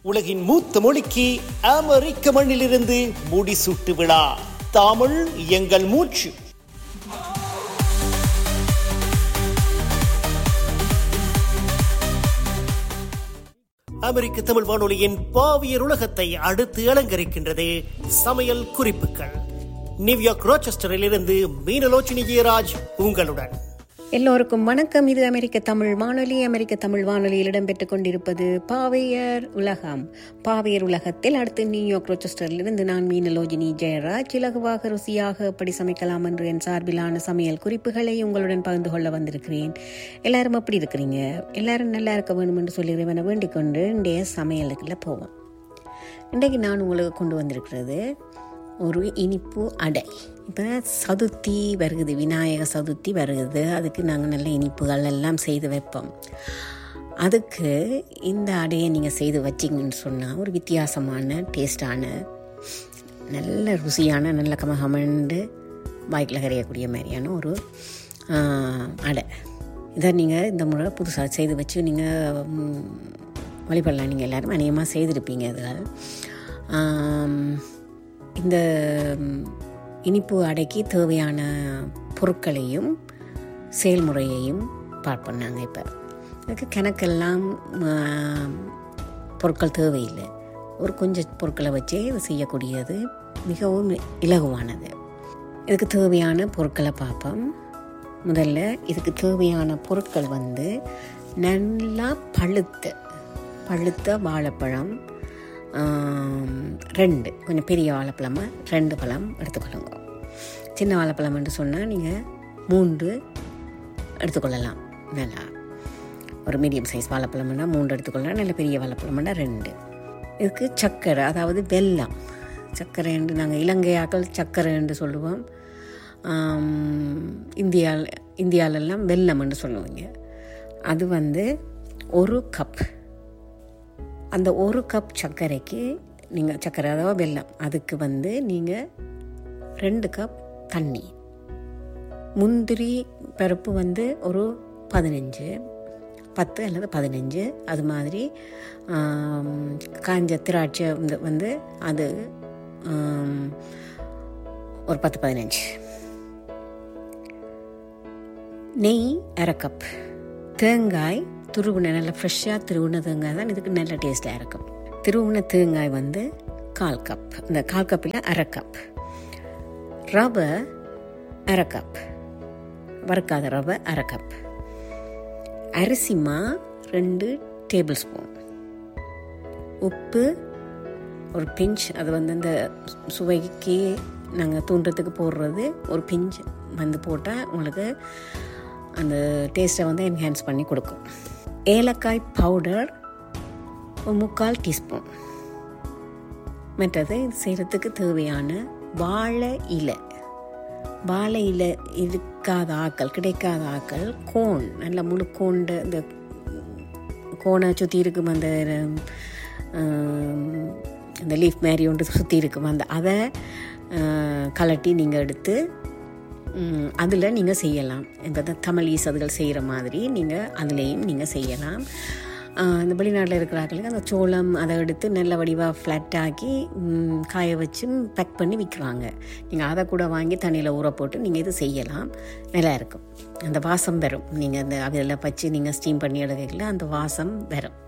உலகின் மூத்த மொழிக்கு அமெரிக்க மண்ணிலிருந்து முடிசூட்டு விழா. தமிழ் எங்கள் மூச்சு. அமெரிக்க தமிழ் வானொலியின் பாவியர் உலகத்தை அடுத்து அலங்கரிக்கின்றது சமையல் குறிப்புகள். நியூயார்க் ரோச்செஸ்டரில் இருந்து மீனலோச்சினி ஜெயராஜ் உங்களுடன். எல்லோருக்கும் வணக்கம். இது அமெரிக்க தமிழ் வானொலி. அமெரிக்க தமிழ் வானொலியில் இடம்பெற்றுக் கொண்டிருப்பது பாவையர் உலகம். பாவையர் உலகத்தில் அடுத்து நியூயார்க் ரோச்செஸ்டரிலிருந்து நான் மீனலோஜினி ஜெயராஜ் இலகுவாக ருசியாக எப்படி சமைக்கலாம் என்று என் சார்பிலான சமையல் குறிப்புகளை உங்களுடன் பகிர்ந்து கொள்ள வந்திருக்கிறேன். எல்லாரும் எப்படி இருக்கிறீங்க? எல்லாரும் நல்லா இருக்க வேண்டும் என்று சொல்லி இறைவனை வேண்டிக் கொண்டு இன்றைய சமையலுக்குள்ள போவோம். இன்றைக்கு நான் உங்களுக்கு கொண்டு வந்திருக்கிறது ஒரு இனிப்பு அடை. இப்போ சதுர்த்தி வருகுது, விநாயக சதுர்த்தி வருகுது. அதுக்கு நாங்கள் நல்ல இனிப்புகள் எல்லாம் செய்து வைப்போம். அதுக்கு இந்த அடையை நீங்கள் செய்து வச்சிங்கன்னு சொன்னால் ஒரு வித்தியாசமான டேஸ்டான நல்ல ருசியான நல்ல கமகமண்டு வாய்க்கில் கரையக்கூடிய மாதிரியான ஒரு அடை. இதை நீங்கள் இந்த முறை புதுசாக செய்து வச்சு நீங்கள் வழிபடலாம். நீங்கள் எல்லோரும் அநேகமாக செய்திருப்பீங்க. அதில் இந்த இனிப்பு அடைக்கு தேவையான பொருட்களையும் செயல்முறையையும் பார்ப்போம். நாங்கள் இப்போ இதுக்கு கணக்கெல்லாம் பொருட்கள் தேவையில்லை. ஒரு கொஞ்சம் பொருட்களை வச்சே இது செய்யக்கூடியது, மிகவும் இலகுவானது. இதுக்கு தேவையான பொருட்களை பார்ப்போம். முதல்ல இதுக்கு தேவையான பொருட்கள் நல்லா பழுத்த வாழைப்பழம் 2, கொஞ்சம் பெரிய வாழைப்பழமாக 2 பழம் எடுத்துக்கொள்ளுங்க. சின்ன வாழைப்பழம் என்று சொன்னால் நீங்கள் 3 எடுத்துக்கொள்ளலாம். நல்லா ஒரு மீடியம் சைஸ் வாழைப்பழம்னா 3 எடுத்துக்கொள்ளலாம். நல்ல பெரிய வாழைப்பழம்னா 2. இதுக்கு சர்க்கரை, அதாவது வெல்லம். சர்க்கரை என்று நாங்கள் இலங்கையாக்கள் சர்க்கரை என்று சொல்லுவோம். இந்தியாவிலெல்லாம் வெல்லம் என்று சொல்லுவீங்க. அது 1 கப். அந்த 1 கப் சர்க்கரைக்கு நீங்கள் சர்க்கரை, அதாவது வெல்லம், அதுக்கு நீங்கள் 2 கப் தண்ணி. முந்திரி பருப்பு ஒரு 10 அல்லது 15, அது மாதிரி காஞ்ச திராட்சை அது ஒரு 10-15. நெய் 1/2 கப். தேங்காய் துருவின, நல்ல ஃப்ரெஷ்ஷாக திருவின தேங்காய் தான் இதுக்கு நல்ல டேஸ்ட்டாக இருக்கும். திருவின தேங்காய் 1/4 கப். இந்த 1/4 கப்பில் 1/2 கப். ரவை 1/2 கப். வறுக்காத ரவை 1/2 கப். அரிசிமா 2 table spoon. உப்பு ஒரு பிஞ்ச். அது இந்த சுவைக்கு நாங்கள் தூண்டுறதுக்கு போடுறது. ஒரு பிஞ்ச் போட்டால் உங்களுக்கு அந்த டேஸ்ட்டை என்ஹான்ஸ் பண்ணி கொடுக்கும். ஏலக்காய் பவுடர் 3/4 டீஸ்பூன். மற்றது இது செய்கிறதுக்கு தேவையான வாழை இலை. இருக்காத ஆக்கள், கிடைக்காத ஆக்கள் கோன், நல்ல முழு கோண்ட இந்த கோனை சுற்றி இருக்கும் அந்த லீஃப் மாதிரி ஒன்று சுற்றி இருக்கும், அதை கலட்டி நீங்கள் எடுத்து அதில் நீங்கள் செய்யலாம். இப்போ தமிழ் ஈசதுகள் செய்கிற மாதிரி நீங்கள் அதுலேயும் நீங்கள் செய்யலாம். இந்த வெளிநாட்டில் இருக்கிறார்களுக்கு அந்த சோளம் அதை எடுத்து நல்ல வடிவாக ஃப்ளாட்டாக்கி காய வச்சு பேக் பண்ணி விற்கிறாங்க. நீங்கள் அதை கூட வாங்கி தண்ணியில் ஊற போட்டு நீங்கள் இது செய்யலாம். நல்லா இருக்கும். அந்த வாசம் வரும். நீங்கள் அந்த அதில் வச்சு நீங்கள் ஸ்டீம் பண்ணி எடுக்கல அந்த வாசம் வரும்.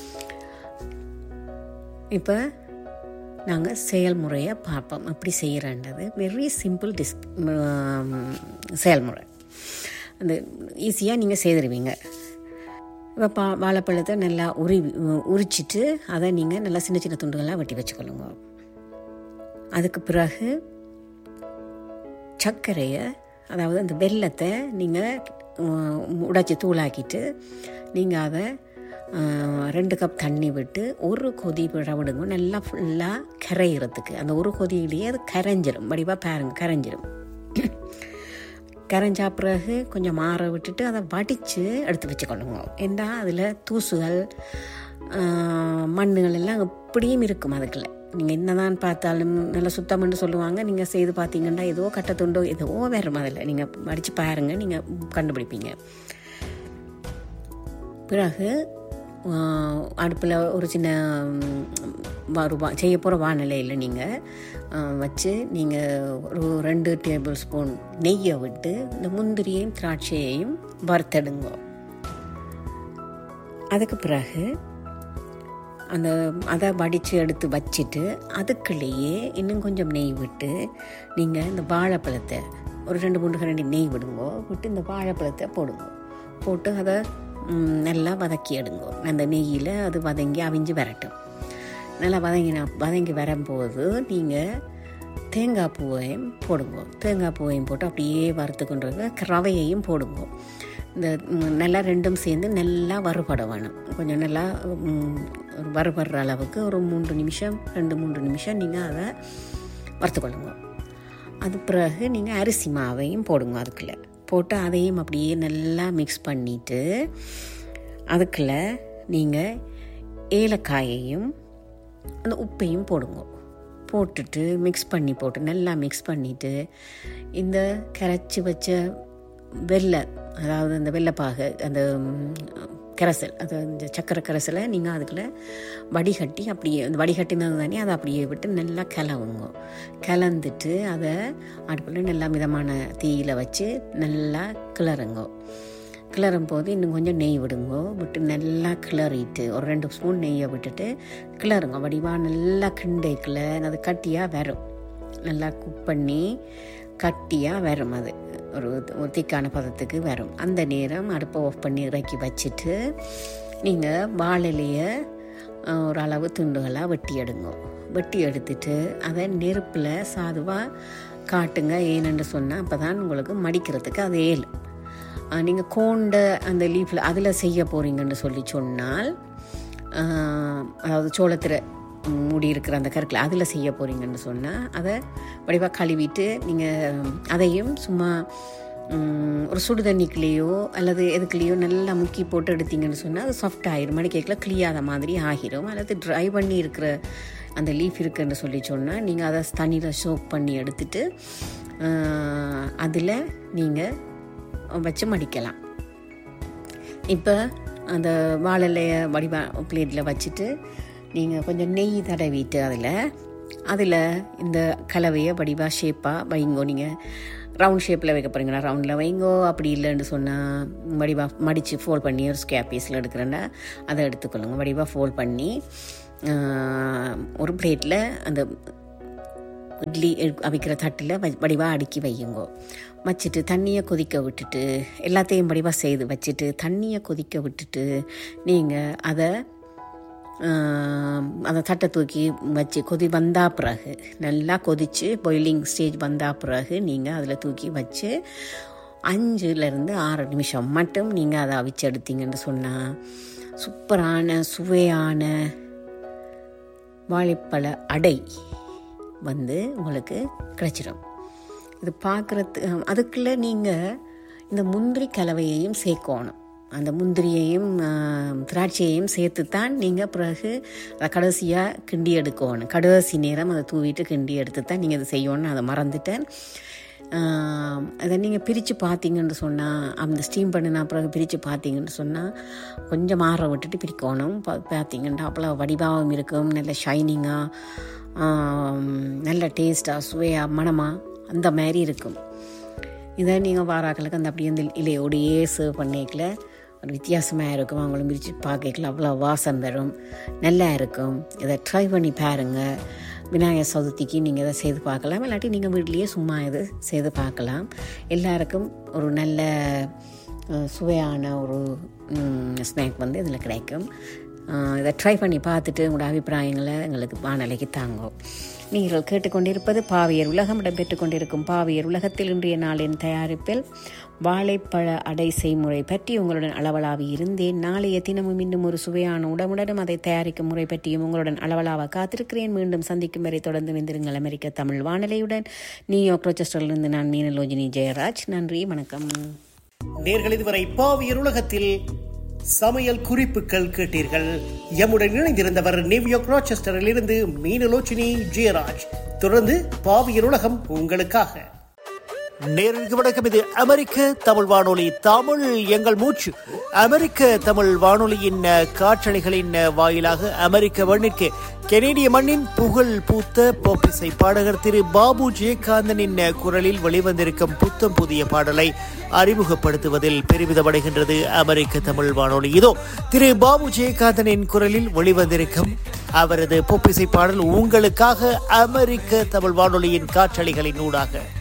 இப்போ நாங்கள் செயல்முறையை பார்ப்போம். எப்படி செய்கிறன்றது வெரி சிம்பிள் செயல்முறை. அந்த ஈஸியாக நீங்கள் செய்திருவீங்க. இப்போ வாழைப்பழத்தை நல்லா உரிச்சிட்டு அதை நீங்கள் நல்லா சின்ன சின்ன துண்டுகளாக வெட்டி வச்சுக்கொள்ளுங்க. அதுக்கு பிறகு சர்க்கரையை, அதாவது அந்த வெல்லத்தை நீங்கள் உடைச்சி தூளாக்கிட்டு நீங்கள் அதை 2 கப் தண்ணி விட்டு 1 கொதி விடுங்க. நல்லா ஃபுல்லாக கரையிறதுக்கு. அந்த 1 கொதியிலேயே அது கரைஞ்சிடும். வடிவாக பாருங்க, கரைஞ்சிடும். கரைஞ்சா பிறகு கொஞ்சம் மாற விட்டுட்டு அதை வடித்து எடுத்து வச்சுக்கொள்ளுங்க. ஏன்னா அதில் தூசுகள் மண்ணுகள் எல்லாம் எப்படியும் இருக்கும். அதுக்குள்ள நீங்கள் என்ன தான் பார்த்தாலும் நல்லா சுத்தம்னு சொல்லுவாங்க. நீங்கள் செய்து பார்த்தீங்கன்னா ஏதோ கட்டத்துண்டோ ஏதோ வரும். அதில் நீங்கள் வடித்து பாருங்கள், நீங்கள் கண்டுபிடிப்பீங்க. பிறகு அடுப்பில் ஒரு சின்ன செய்ய போகிற வானிலையில் நீங்கள் வச்சு நீங்கள் ஒரு 2 டேபிள் ஸ்பூன் நெய்யை விட்டு இந்த முந்திரியையும் திராட்சையையும் வறுத்தெடுங்க. அதுக்கு பிறகு அதை வடித்து எடுத்து வச்சுட்டு அதுக்குள்ளேயே இன்னும் கொஞ்சம் நெய் விட்டு நீங்கள் இந்த வாழைப்பழத்தை ஒரு 2-3 கரண்டி நெய் விடுங்கோ. விட்டு இந்த வாழைப்பழத்தை போட்டு அதை நல்லா வதக்கி எடுங்கோ. அந்த நெய்யில் அது வதங்கி அவிஞ்சு வரட்டும். நல்லா வதங்கி வரும்போது நீங்கள் தேங்காய் பூவையும் போடுங்க. தேங்காய் பூவையும் போட்டு அப்படியே வறுத்து கொண்டு ரவையையும் போடுங்க. இந்த நல்லா ரெண்டும் சேர்ந்து நல்லா வறுபட வேணும். கொஞ்சம் நல்லா வறுபடுற அளவுக்கு ஒரு 2-3 நிமிஷம் நீங்கள் அதை வறுத்துக்கொள்ளுங்க. அது பிறகு நீங்கள் அரிசி மாவையும் போடுங்க. அதுக்குள்ளே போட்டு அதையும் அப்படியே நல்லா மிக்ஸ் பண்ணிவிட்டு அதுக்குள்ளே நீங்கள் ஏலக்காயையும் அந்த உப்பையும் போடுங்க. போட்டுட்டு நல்லா மிக்ஸ் பண்ணிவிட்டு இந்த கரைச்சி வச்ச அதாவது அந்த வெள்ளைப்பாகு அந்த கரைசல், அது இந்த சக்கரை கரைசலை நீங்கள் அதுக்குள்ளே வடிகட்டி அப்படியே அந்த வடிகட்டினது தானே அதை அப்படியே விட்டு நல்லா கலந்துட்டு அதை அடுப்பில் நல்லா மிதமான தீயில் வச்சு நல்லா கிளறும் போது இன்னும் கொஞ்சம் நெய் விட்டு நல்லா கிளறிட்டு ஒரு 2 ஸ்பூன் நெய்யை விட்டுட்டு கிளறுங்க. வடிவாக நல்லா கிண்டைக்குள்ள அது கட்டியாக வரும். நல்லா குக் பண்ணி கட்டியாக வரும். அது ஒரு திக்கான பதத்துக்கு வரும். அந்த நேரம் அடுப்பை ஆஃப் பண்ணி இறக்கி வச்சுட்டு நீங்கள் வாழையிலையை ஓரளவு துண்டுகளாக வெட்டி எடுத்துட்டு அதை நெருப்பில் சாதுவாக காட்டுங்க. ஏன்னு சொன்னால் அப்போ தான் உங்களுக்கு மடிக்கிறதுக்கு அது ஏலும். நீங்கள் கோண்ட அந்த லீஃபில் அதில் செய்ய போகிறீங்கன்னு சொன்னால் அதாவது சோளத்தில் மூடி இருக்கிற அந்த கற்களை அதில் செய்ய போகிறீங்கன்னு சொன்னால் அதை வடிவாக கழுவிட்டு நீங்கள் அதையும் சும்மா ஒரு சுடு தண்ணிக்குள்ளேயோ அல்லது எதுக்குள்ளேயோ நல்லா முக்கி போட்டு எடுத்தீங்கன்னு சொன்னால் அது சாஃப்ட் ஆகிரும். மடிக்கைக்குள்ள கிளியாத மாதிரி ஆகிரும். அல்லது ட்ரை பண்ணி இருக்கிற அந்த லீஃப் இருக்குன்னு சொன்னால் நீங்கள் அதை தண்ணியில் சோக் பண்ணி எடுத்துட்டு அதில் நீங்கள் வச்சு மடிக்கலாம். இப்போ அந்த வாழையிலையை வடிவாக பிளேட்டில் வச்சுட்டு நீங்கள் கொஞ்சம் நெய் தடவிட்டு அதில் இந்த கலவையை வடிவாக ஷேப்பாக வைங்கோ. நீங்கள் ரவுண்ட் ஷேப்பில் வைக்க போகிறீங்களா ரவுண்டில் வைங்கோ. அப்படி இல்லைன்னு சொன்னால் வடிவாக மடித்து ஃபோல்ட் பண்ணி ஒரு ஸ்கேர் பீஸில் எடுக்கிறேன்னா அதை எடுத்துக்கொள்ளுங்க. வடிவாக ஃபோல்ட் பண்ணி ஒரு பிளேட்டில் அந்த இட்லி அவிக்கிற தட்டில் வடிவாக அடுக்கி வையுங்கோ. வச்சுட்டு தண்ணியை கொதிக்க விட்டுட்டு எல்லாத்தையும் வடிவாக செய்து வச்சுட்டு தண்ணியை கொதிக்க விட்டுட்டு நீங்கள் அதை தட்டை தூக்கி வச்சு கொதி வந்தா பிறகு நல்லா கொதித்து பாயிலிங் ஸ்டேஜ் வந்தா பிறகு நீங்கள் அதில் தூக்கி வச்சு 5-6 நிமிஷம் மட்டும் நீங்கள் அதை அவிச்சு எடுத்தீங்கன்னு சொன்னால் சூப்பரான சுவையான வாழைப்பழ அடை உங்களுக்கு கிடைச்சிடும். இது பார்க்குறது அதுக்குள்ளே நீங்கள் இந்த முந்திரி கலவையையும் சேர்க்கணும். அந்த முந்திரியையும் திராட்சையையும் சேர்த்து தான் நீங்கள் பிறகு அதை கடைசியாக கிண்டி எடுக்கணும். கடைசி நேரம் அதை தூவிட்டு கிண்டி எடுத்து தான் நீங்கள் அதை செய்யணும்னு அதை மறந்துட்டேன். அதை நீங்கள் பிரித்து பார்த்தீங்கன்னு சொன்னால் அந்த ஸ்டீம் பண்ணினா பிறகு பிரித்து பார்த்தீங்கன்னு சொன்னால் கொஞ்சம் ஆற விட்டுட்டு பிரிக்கணும். பார்த்தீங்கன்னா அவ்வளோ வடிவாகவும் இருக்கும். நல்ல ஷைனிங்காக நல்ல டேஸ்ட்டாக சுவையாக மணமாக அந்த மாதிரி இருக்கும். இதை நீங்கள் வாராக்களுக்கு அந்த அப்படியே அந்த இலையோடையே சர்வ் பண்ணிக்கல ஒரு வித்தியாசமாக இருக்கும். அவங்களும் பிரித்து பார்க்கல அவ்வளோ வாசம் வரும், நல்லா இருக்கும். இதை ட்ரை பண்ணி பாருங்கள். விநாயகர் சதுர்த்திக்கு நீங்கள் இதை செய்து பார்க்கலாம். இல்லாட்டி நீங்கள் வீட்லேயே சும்மா இது செய்து பார்க்கலாம். எல்லாருக்கும் ஒரு நல்ல சுவையான ஒரு ஸ்நாக் இதில் கிடைக்கும். இதை ட்ரை பண்ணி பார்த்துட்டு உங்களோட அபிப்பிராயங்களை எங்களுக்கு வானொலிக்கு தாங்கும். நீங்கள் கேட்டுக்கொண்டிருப்பது பாவியர் உலகம். இடம்பெற்றுக் கொண்டிருக்கும் பாவியர் உலகத்தில் இன்றைய நாளின் தயாரிப்பில் வாழைப்பழ அடை செய்முறை பற்றி உங்களுடன் அளவலாவி இருந்தேன். நாளைய தினமும் இன்னும் ஒரு சுவையான உடனுடனும் அதை தயாரிக்கும் முறை பற்றியும் உங்களுடன் அளவலாக காத்திருக்கிறேன். மீண்டும் சந்திக்கும் வரை தொடர்ந்து வெந்திருங்கள் அமெரிக்க தமிழ் வானொலியுடன். நியூயார்க் ரோச்செஸ்டரிலிருந்து நான் மீனலோஜினி ஜெயராஜ். நன்றி, வணக்கம். நேர்கள் இதுவரை பாவியர் உலகத்தில் சமையல் குறிப்புகள் கேட்டீர்கள். எம்முடன் இணைந்திருந்தவர் நியூயார்க் ரோச்செஸ்டரில் இருந்து மீனலோச்சினி ஜெயராஜ். தொடர்ந்து பாவியர் உலகம் உங்களுக்காக. நேரடிக்கு வணக்கம். இது அமெரிக்க தமிழ் வானொலி, தமிழ் எங்கள் மூச்சு. அமெரிக்க தமிழ் வானொலியின் காற்றலைகளின் வாயிலாக அமெரிக்க மண்ணிற்கு, கெனேடிய மண்ணின் புகழ் பூத்த பாப் இசை பாடகர் திரு பாபு ஜெயகாந்தனின் குரலில் வெளிவந்திருக்கும் புத்தம் புதிய பாடலை அறிமுகப்படுத்துவதில் பெருமிதமடைகின்றது அமெரிக்க தமிழ் வானொலி. இதோ திரு பாபு ஜெயகாந்தனின் குரலில் வெளிவந்திருக்கும் அவரது பாப் இசை பாடல் உங்களுக்காக அமெரிக்க தமிழ் வானொலியின் காற்றலைகளின் ஊடாக.